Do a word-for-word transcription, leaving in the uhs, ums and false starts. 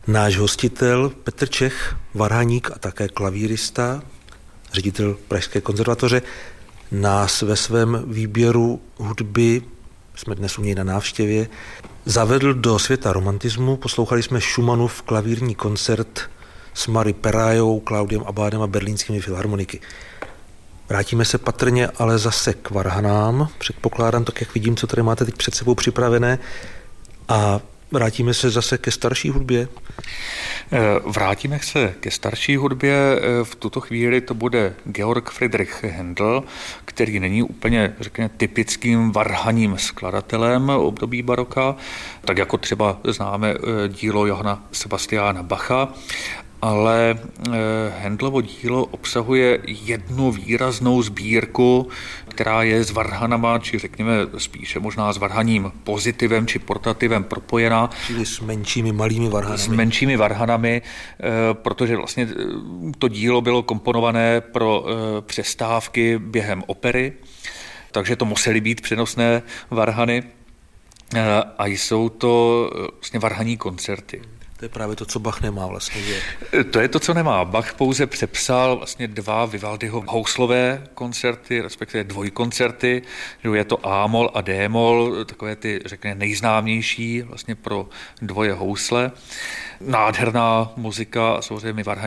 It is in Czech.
Náš hostitel Petr Čech, varhaník a také klavírista, ředitel Pražské konzervatoře, nás ve svém výběru hudby, jsme dnes u něj na návštěvě, zavedl do světa romantismu. Poslouchali jsme Schumannův klavírní koncert s Marie Perrajou, Claudiem Abádem a berlínskými filharmoniky. Vrátíme se patrně ale zase k varhanám. Předpokládám, tak jak vidím, co tady máte teď před sebou připravené. A vrátíme se zase ke starší hudbě. Vrátíme se ke starší hudbě. V tuto chvíli to bude Georg Friedrich Händel, který není úplně, řekněme, typickým varhaním skladatelem období baroka, tak jako třeba známe dílo Johanna Sebastiana Bacha, ale Händelovo dílo obsahuje jednu výraznou sbírku, která je s varhanama, či řekněme spíše možná s varhaním pozitivem či portativem propojená. Čili s menšími malými varhanami. S menšími varhanami, protože vlastně to dílo bylo komponované pro přestávky během opery, takže to musely být přenosné varhany a jsou to vlastně varhaní koncerty. To je právě to, co Bach nemá vlastně. Že? To je to, co nemá. Bach pouze přepsal vlastně dva Vivaldiho houslové koncerty, respektive dvojkoncerty, že je to A-mol a D-mol, takové ty, řekněme, nejznámější vlastně pro dvoje housle. Nádherná muzika, samozřejmě varhaní